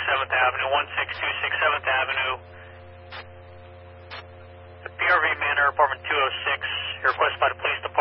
7th Avenue, 16267th Avenue. The PRV Manor, apartment 206, your request by the police department.